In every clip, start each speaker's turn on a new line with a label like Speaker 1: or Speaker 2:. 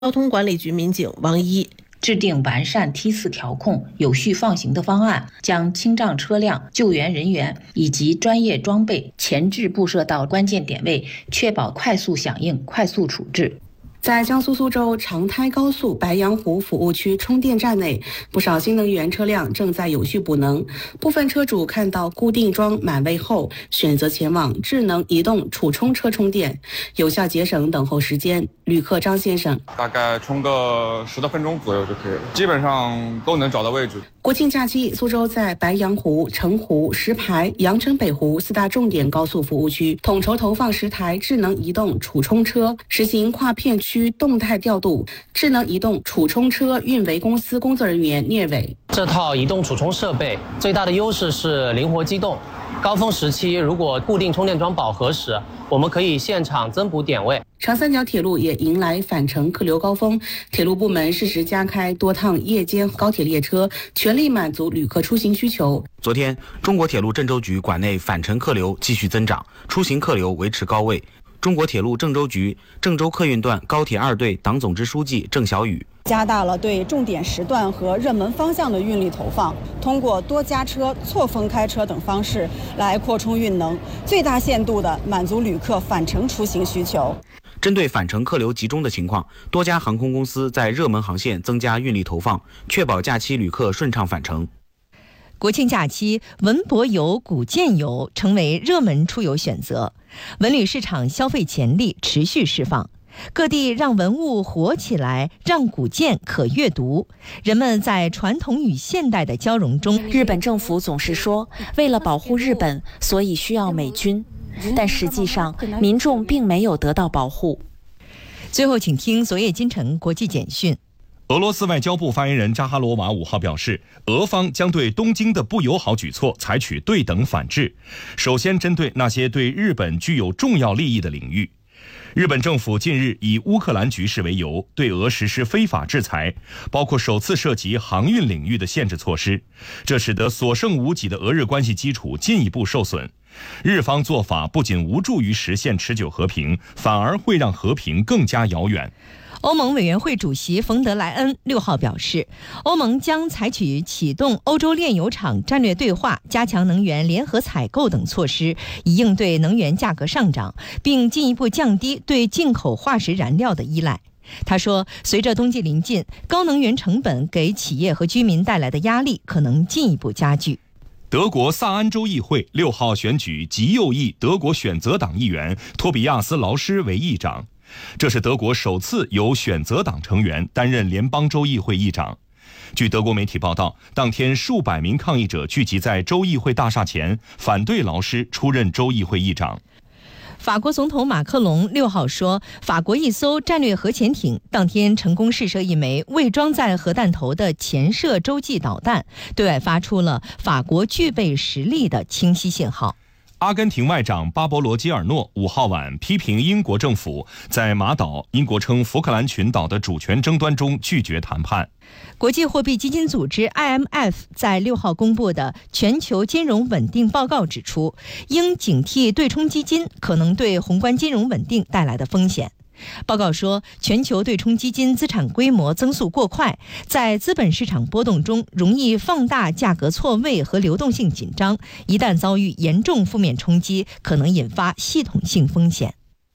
Speaker 1: 交通管理局民警王一。
Speaker 2: 制定完善梯次调控、有序放行的方案，将清障车辆、救援人员以及专业装备前置布设到关键点位，确保快速响应、快速处置。
Speaker 3: 在江苏苏州长滩高速白洋湖服务区充电站内，不少新能源车辆正在有序补能。部分车主看到固定桩满位后，选择前往智能移动储充车充电，有效节省等候时间。旅客张先生：
Speaker 4: 大概充个10多分钟左右就可以了，基本上都能找到位置。
Speaker 3: 国庆假期，苏州在白洋湖、澄湖、石牌、阳澄北湖4大重点高速服务区统筹投放10台智能移动储充车，实行跨片区动态调度。智能移动储充车运维公司工作人员聂伟：
Speaker 5: 这套移动储充设备最大的优势是灵活机动，高峰时期如果固定充电桩饱和时，我们可以现场增补点位。
Speaker 3: 长三角铁路也迎来返程客流高峰，铁路部门适时加开多趟夜间高铁列车，全力满足旅客出行需求。
Speaker 6: 昨天，中国铁路郑州局管内返程客流继续增长，出行客流维持高位。中国铁路郑州局郑州客运段高铁2队党总支书记郑小雨：
Speaker 7: 加大了对重点时段和热门方向的运力投放，通过多加车、错峰开车等方式来扩充运能，最大限度地满足旅客返程出行需求。
Speaker 6: 针对返程客流集中的情况，多家航空公司在热门航线增加运力投放，确保假期旅客顺畅返程。
Speaker 8: 国庆假期，文博游、古建游成为热门出游选择，文旅市场消费潜力持续释放。各地让文物活起来，让古建可阅读。人们在传统与现代的交融中，
Speaker 9: 日本政府总是说，为了保护日本，所以需要美军，但实际上民众并没有得到保护。
Speaker 8: 最后，请听昨夜今晨国际简讯。
Speaker 10: 俄罗斯外交部发言人扎哈罗娃5号表示，俄方将对东京的不友好举措采取对等反制，首先针对那些对日本具有重要利益的领域。日本政府近日以乌克兰局势为由，对俄实施非法制裁，包括首次涉及航运领域的限制措施，这使得所剩无几的俄日关系基础进一步受损。日方做法不仅无助于实现持久和平，反而会让和平更加遥远。
Speaker 8: 欧盟委员会主席冯德莱恩6号表示，欧盟将采取启动欧洲炼油厂战略对话、加强能源联合采购等措施，以应对能源价格上涨，并进一步降低对进口化石燃料的依赖。他说，随着冬季临近，高能源成本给企业和居民带来的压力可能进一步加剧。
Speaker 10: 德国萨安州议会6号选举极右翼德国选择党议员托比亚斯·劳施为议长，这是德国首次由选择党成员担任联邦州议会议长。据德国媒体报道，当天数百名抗议者聚集在州议会大厦前，反对劳施出任州议会议长。
Speaker 8: 法国总统马克龙6号说，法国一艘战略核潜艇当天成功试射一枚未装载核弹头的潜射洲际导弹，对外发出了法国具备实力的清晰信号。
Speaker 10: 阿根廷外长巴勃罗·基尔诺5号晚批评英国政府在马岛（英国称福克兰群岛）的主权争端中拒绝谈判。
Speaker 8: 国际货币基金组织 IMF 在6号公布的全球金融稳定报告指出，应警惕对冲基金可能对宏观金融稳定带来的风险。报告说，全球对冲基金资产规模增速过快，在资本市场波动中容易放大价格错位和流动性紧张，一旦遭遇严重负面冲击，可能引发系统性风险。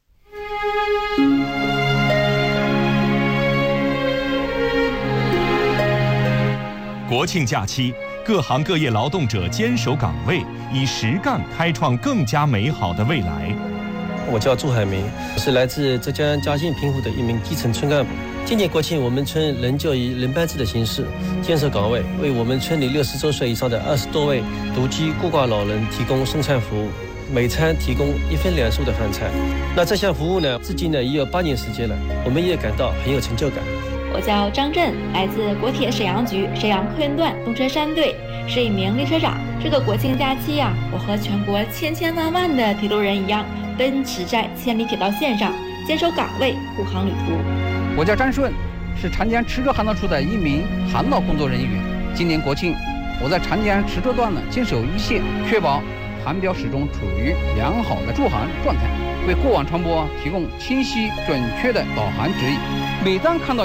Speaker 10: 国庆假期，各行各业劳动者坚守岗位，以实干开创更加美好的未来。
Speaker 11: 我叫朱海明，是来自浙江嘉兴平湖的一名基层村干部。今年国庆，我们村仍旧以轮班制的形式坚守岗位，为我们村里60周岁以上的20多位独居孤寡老人提供送餐服务，每餐提供1分2熟的饭菜。那这项服务呢，至今呢也有8年时间了，我们也感到很有成就感。
Speaker 12: 我叫张震，来自国铁沈阳局沈阳客运段东车山队，是一名列车长。这个国庆假期啊，我和全国千万万的铁路人一样，奔驰在千里铁道线上，坚守岗位，护航旅途。
Speaker 13: 我叫张顺，是长江池州航道处的一名航道工作人员。今年国庆，我在长江池州段呢坚守一线，确保航标始终处于良好的驻航状态，为过往船舶提供清晰准确的导航指引。 每当看到